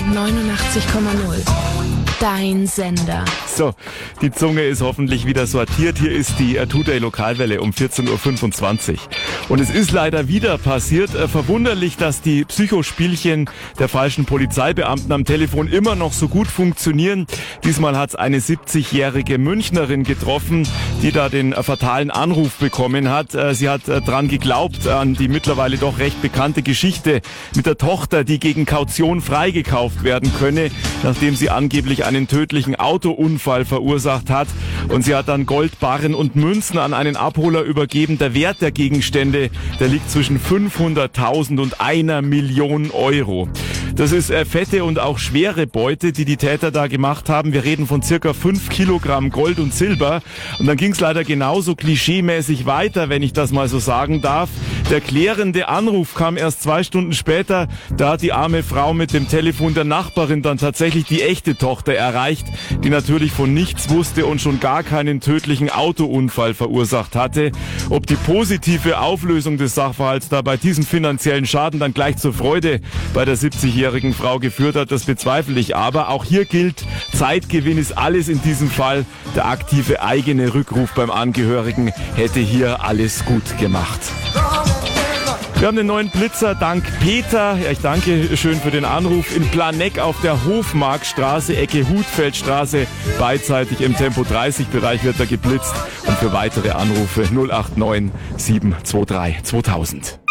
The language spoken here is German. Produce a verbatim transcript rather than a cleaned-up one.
neunundachtzig Komma null. Dein Sender. So, die Zunge ist hoffentlich wieder sortiert. Hier ist die Today Lokalwelle um vierzehn Uhr fünfundzwanzig. Und es ist leider wieder passiert. Äh, verwunderlich, dass die Psychospielchen der falschen Polizeibeamten am Telefon immer noch so gut funktionieren. Diesmal hat es eine siebzigjährige Münchnerin getroffen, die da den äh, fatalen Anruf bekommen hat. Äh, sie hat äh, dran geglaubt, an die mittlerweile doch recht bekannte Geschichte mit der Tochter, die gegen Kaution freigekauft werden könne, nachdem sie angeblich einen tödlichen Autounfall verursacht hat. Und sie hat dann Gold, Barren und Münzen an einen Abholer übergeben. Der Wert der Gegenstände, der liegt zwischen fünfhunderttausend und einer Million Euro. Das ist äh, fette und auch schwere Beute, die die Täter da gemacht haben. Wir reden von circa fünf Kilogramm Gold und Silber. Und dann ging es leider genauso klischeemäßig weiter, wenn ich das mal so sagen darf. Der klärende Anruf kam erst zwei Stunden später. Da hat die arme Frau mit dem Telefon der Nachbarin dann tatsächlich die echte Tochter erreicht, die natürlich von nichts wusste und schon gar keinen tödlichen Autounfall verursacht hatte. Ob die positive Auflösung des Sachverhalts da bei diesem finanziellen Schaden dann gleich zur Freude bei der siebzigjährigen Frau geführt hat, das bezweifle ich. Aber auch hier gilt, Zeitgewinn ist alles in diesem Fall. Der aktive eigene Rückruf beim Angehörigen hätte hier alles gut gemacht. Wir haben den neuen Blitzer dank Peter. Ja, ich danke schön für den Anruf. In Planegg auf der Hofmarkstraße, Ecke Hutfeldstraße, beidseitig im Tempo dreißig Bereich wird da geblitzt. Und für weitere Anrufe null acht neun sieben zwei drei zweitausend.